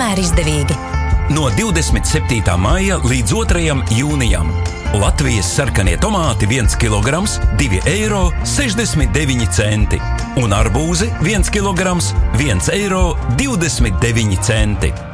vienmēr izdevīgi. No 27. maija līdz 2. jūnijam Latvijas sarkanie tomāti 1 kilograms, 2,69 eiro. Un arbūzi 1 kilograms, 1,29 eiro.